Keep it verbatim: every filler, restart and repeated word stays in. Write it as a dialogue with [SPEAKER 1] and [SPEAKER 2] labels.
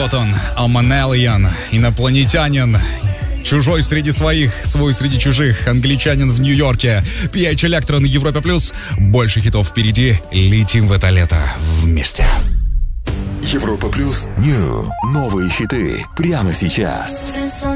[SPEAKER 1] Вот он, Аманелиан, инопланетянин. Чужой среди своих, свой среди чужих, англичанин в Нью-Йорке. пи эйч Electro на Европе Плюс. Больше хитов впереди. Летим в это лето вместе.
[SPEAKER 2] Европа Плюс. Нью. Новые хиты. Прямо сейчас.